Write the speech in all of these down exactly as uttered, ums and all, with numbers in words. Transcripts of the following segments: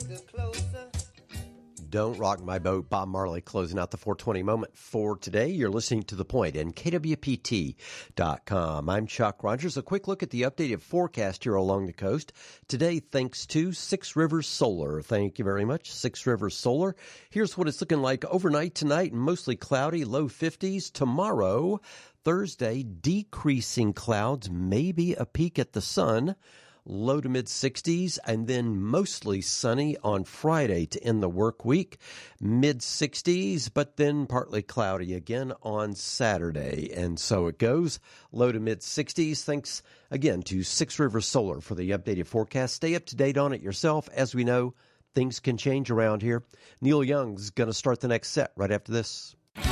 Don't Rock My Boat, Bob Marley, closing out the four twenty moment for today. You're listening to The Point and K W P T dot com. I'm Chuck Rogers. A quick look at the updated forecast here along the coast. Today, thanks to Six Rivers Solar. Thank you very much, Six Rivers Solar. Here's what it's looking like overnight tonight, mostly cloudy, low fifties. Tomorrow, Thursday, decreasing clouds, maybe a peek at the sun. Low to mid sixties, and then mostly sunny on Friday to end the work week. Mid sixties, but then partly cloudy again on Saturday. And so it goes. Low to mid sixties. Thanks again to Six Rivers Solar for the updated forecast. Stay up to date on it yourself. As we know, things can change around here. Neil Young's going to start the next set right after this.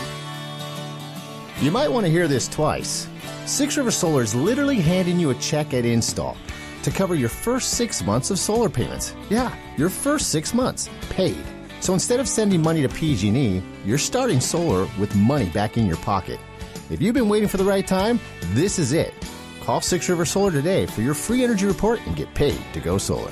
You might want to hear this twice. Six Rivers Solar is literally handing you a check at install to cover your first six months of solar payments. Yeah, your first six months, paid. So instead of sending money to P G and E, you're starting solar with money back in your pocket. If you've been waiting for the right time, this is it. Call Six River Solar today for your free energy report and get paid to go solar.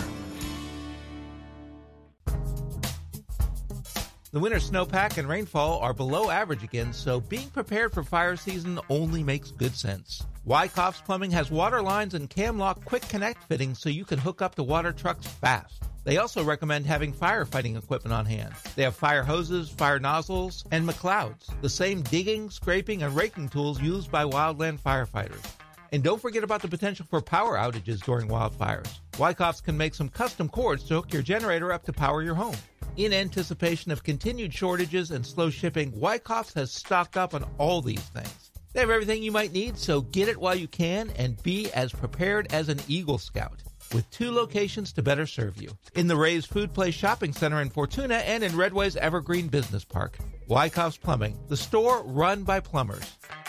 The winter snowpack and rainfall are below average again, so being prepared for fire season only makes good sense. Wyckoff's Plumbing has water lines and Camlock Quick Connect fittings so you can hook up to water trucks fast. They also recommend having firefighting equipment on hand. They have fire hoses, fire nozzles, and McLeods, the same digging, scraping, and raking tools used by wildland firefighters. And don't forget about the potential for power outages during wildfires. Wyckoff's can make some custom cords to hook your generator up to power your home. In anticipation of continued shortages and slow shipping, Wyckoff's has stocked up on all these things. They have everything you might need, so get it while you can and be as prepared as an Eagle Scout. With two locations to better serve you. In the Ray's Food Place Shopping Center in Fortuna and in Redway's Evergreen Business Park. Wyckoff's Plumbing, the store run by plumbers.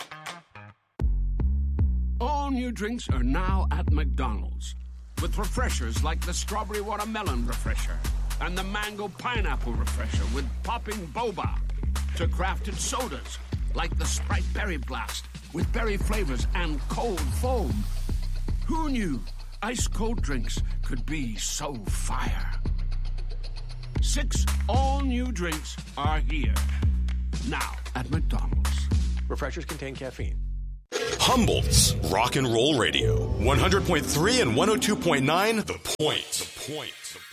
All new drinks are now at McDonald's. With refreshers like the Strawberry Watermelon Refresher and the Mango Pineapple Refresher with popping boba. To crafted sodas like the Sprite Berry Blast with berry flavors and cold foam. Who knew ice-cold drinks could be so fire? Six all-new drinks are here. Now at McDonald's. Refreshers contain caffeine. Humboldt's Rock and Roll Radio. one hundred point three and one oh two point nine The Point. The Point. The